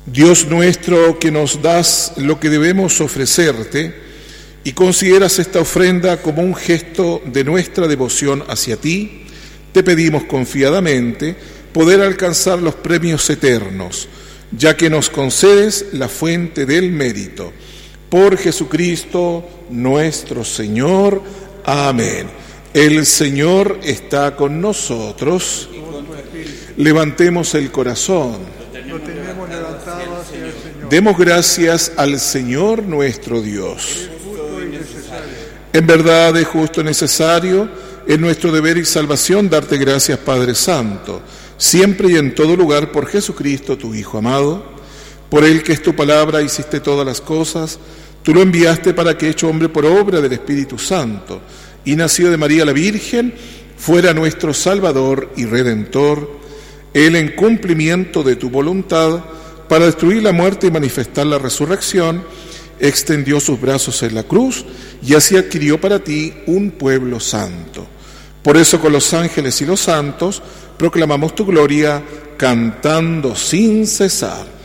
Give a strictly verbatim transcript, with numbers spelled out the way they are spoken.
Dios nuestro, que nos das lo que debemos ofrecerte y consideras esta ofrenda como un gesto de nuestra devoción hacia ti, te pedimos confiadamente poder alcanzar los premios eternos, ya que nos concedes la fuente del mérito. Por Jesucristo nuestro Señor. Amén. El Señor está con nosotros. Levantemos el corazón. Lo tenemos levantado hacia el Señor. Demos gracias al Señor nuestro Dios. Es justo y necesario. En verdad es justo y necesario, es nuestro deber y salvación darte gracias, Padre Santo, siempre y en todo lugar, por Jesucristo, tu Hijo amado, por Él que es tu palabra, hiciste todas las cosas, tú lo enviaste para que, hecho hombre por obra del Espíritu Santo, y nacido de María la Virgen, fuera nuestro Salvador y Redentor. Él, en cumplimiento de tu voluntad, para destruir la muerte y manifestar la resurrección, extendió sus brazos en la cruz y así adquirió para ti un pueblo santo. Por eso, con los ángeles y los santos, proclamamos tu gloria, cantando sin cesar.